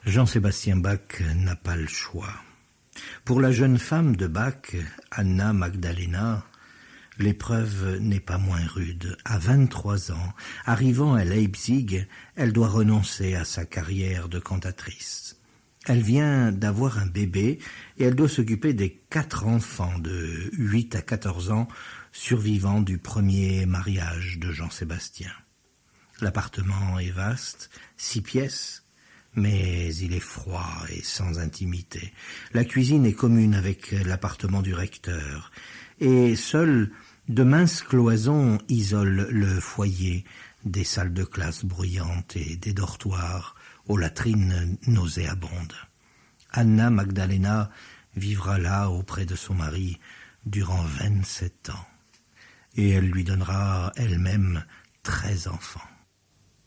Jean-Sébastien Bach n'a pas le choix. Pour la jeune femme de Bach, Anna Magdalena, l'épreuve n'est pas moins rude. À 23 ans, arrivant à Leipzig, elle doit renoncer à sa carrière de cantatrice. Elle vient d'avoir un bébé et elle doit s'occuper des 4 enfants de 8 à 14 ans survivants du premier mariage de Jean-Sébastien. L'appartement est vaste, 6 pièces, mais il est froid et sans intimité. La cuisine est commune avec l'appartement du recteur, et seules de minces cloisons isolent le foyer des salles de classe bruyantes et des dortoirs aux latrines nauséabondes. Anna Magdalena vivra là auprès de son mari durant 27 ans, et elle lui donnera elle-même 13 enfants.